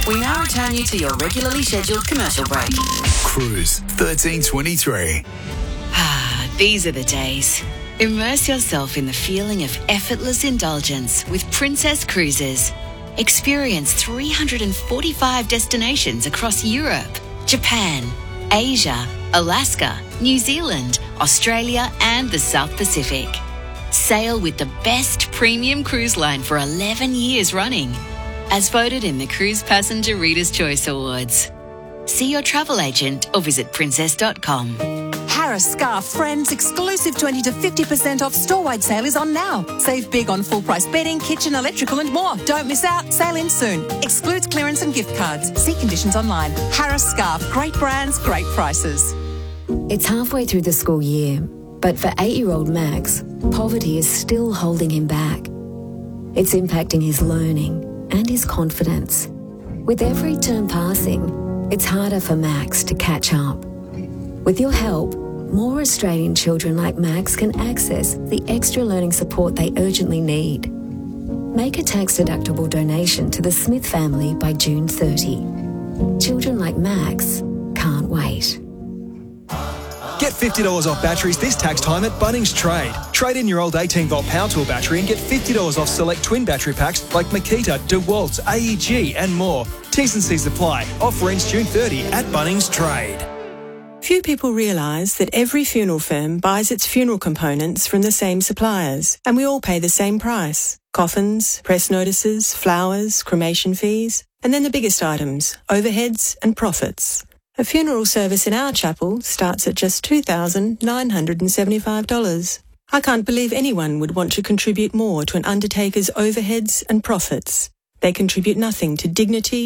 We now return you to your regularly scheduled commercial break. Cruise 1323. These are the days. Immerse yourself in the feeling of effortless indulgence with Princess Cruises. Experience 345 destinations across Europe, Japan, Asia, Alaska, New Zealand, Australia and the South Pacific. Sail with the best premium cruise line for 11 years running, as voted in the Cruise Passenger Reader's Choice Awards. See your travel agent or visit princess.com. Harris Scarf Friends exclusive 20 to 50% off store-wide sale is on now. Save big on full-price bedding, kitchen, electrical and more. Don't miss out. Sale in soon. Excludes clearance and gift cards. See conditions online. Harris Scarf. Great brands, great prices. It's halfway through the school year, but for 8-year-old Max, poverty is still holding him back. It's impacting his learning and his confidence. With every term passing, it's harder for Max to catch up. With your help, more Australian children like Max can access the extra learning support they urgently need. Make a tax-deductible donation to the Smith family by June 30. Children like Max can't wait. Get $50 off batteries this tax time at Bunnings Trade. Trade in your old 18-volt power tool battery and get $50 off select twin battery packs like Makita, DeWalt, AEG and more. T's and C's apply. Offer ends June 30 at Bunnings Trade. Few people realise that every funeral firm buys its funeral components from the same suppliers, and we all pay the same price. Coffins, press notices, flowers, cremation fees, and then the biggest items, overheads and profits. A funeral service in our chapel starts at just $2,975. I can't believe anyone would want to contribute more to an undertaker's overheads and profits. They contribute nothing to dignity,